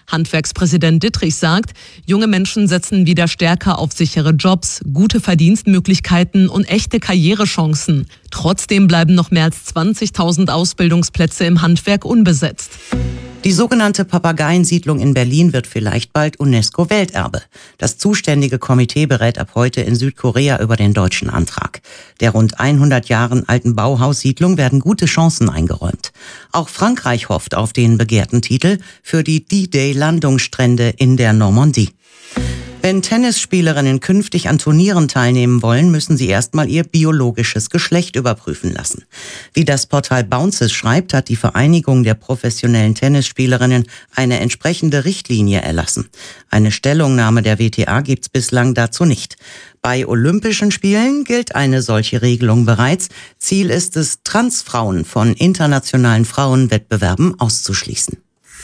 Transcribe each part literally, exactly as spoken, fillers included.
Handwerkspräsident Dittrich sagt, junge Menschen setzen wieder stärker auf sichere Jobs, gute Verdienstmöglichkeiten und echte Karrierechancen. Trotzdem bleiben noch mehr als zwanzigtausend Ausbildungsplätze im Handwerk unbesetzt. Die sogenannte Papageiensiedlung in Berlin wird vielleicht bald UNESCO-Welterbe. Das zuständige Komitee berät ab heute in Südkorea über den deutschen Antrag. Der rund hundert Jahre alten Bauhaussiedlung werden gute Chancen eingeräumt. Auch Frankreich hofft auf den begehrten Titel für die D-Day-Landungsstrände in der Normandie. Wenn Tennisspielerinnen künftig an Turnieren teilnehmen wollen, müssen sie erstmal ihr biologisches Geschlecht überprüfen lassen. Wie das Portal Bounces schreibt, hat die Vereinigung der professionellen Tennisspielerinnen eine entsprechende Richtlinie erlassen. Eine Stellungnahme der W T A gibt's bislang dazu nicht. Bei Olympischen Spielen gilt eine solche Regelung bereits. Ziel ist es, Transfrauen von internationalen Frauenwettbewerben auszuschließen.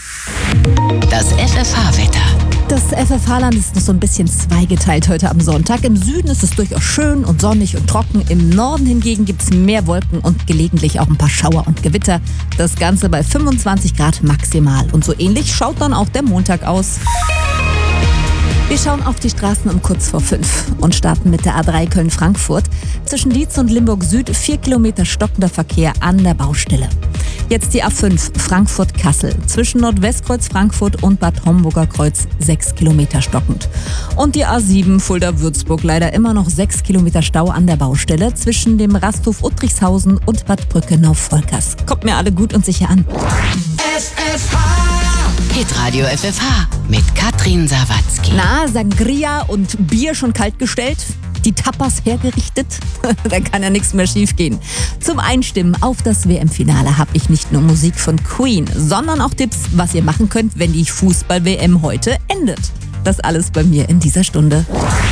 Das F F H-Wetter. Das F F H-Land ist noch so ein bisschen zweigeteilt heute am Sonntag. Im Süden ist es durchaus schön und sonnig und trocken. Im Norden hingegen gibt es mehr Wolken und gelegentlich auch ein paar Schauer und Gewitter. Das Ganze bei fünfundzwanzig Grad maximal. Und so ähnlich schaut dann auch der Montag aus. Wir schauen auf die Straßen um kurz vor fünf und starten mit der A drei Köln-Frankfurt. Zwischen Dietz und Limburg Süd vier Kilometer stockender Verkehr an der Baustelle. Jetzt die A fünf Frankfurt-Kassel. Zwischen Nordwestkreuz Frankfurt und Bad Homburger Kreuz sechs Kilometer stockend. Und die A sieben Fulda-Würzburg leider immer noch sechs Kilometer Stau an der Baustelle zwischen dem Rasthof Uttrichshausen und Bad Brückenau-Volkers. Kommt mir alle gut und sicher an. F F H Hitradio F F H mit Katrin Sawatzki. Na, Sangria und Bier schon kalt gestellt? Die Tapas hergerichtet? Da kann ja nichts mehr schief gehen. Zum Einstimmen auf das W M-Finale habe ich nicht nur Musik von Queen, sondern auch Tipps, was ihr machen könnt, wenn die Fußball-W M heute endet. Das alles bei mir in dieser Stunde.